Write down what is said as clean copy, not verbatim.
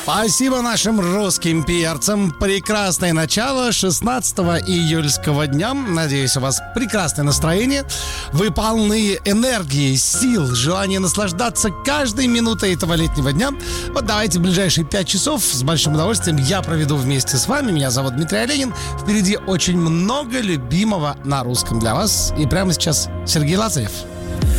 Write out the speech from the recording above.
Спасибо нашим русским перцам. Прекрасное начало 16 июльского дня. Надеюсь, у вас прекрасное настроение. Вы полны энергии, сил, желания наслаждаться каждой минутой этого летнего дня. Вот давайте в ближайшие 5 часов с большим удовольствием я проведу вместе с вами. Меня зовут Дмитрий Оленин. Впереди очень много любимого на русском для вас. И прямо сейчас Сергей Лазарев.